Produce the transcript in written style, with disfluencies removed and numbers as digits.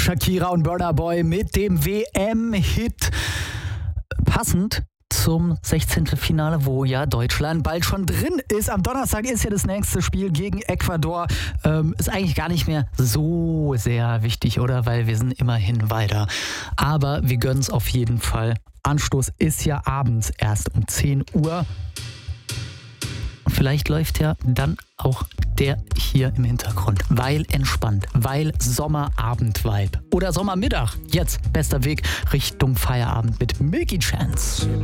Shakira und Burna Boy mit dem WM-Hit. Passend zum 16. Finale, wo ja Deutschland bald schon drin ist. Am Donnerstag ist ja das nächste Spiel gegen Ecuador. Ist eigentlich gar nicht mehr so sehr wichtig, oder? Weil wir sind immerhin weiter. Aber wir gönnen es auf jeden Fall. Anstoß ist ja abends erst um 10 Uhr. Vielleicht läuft ja dann auch der hier im Hintergrund, weil entspannt, weil Sommerabend-Vibe oder Sommermittag. Jetzt bester Weg Richtung Feierabend mit Milky Chance.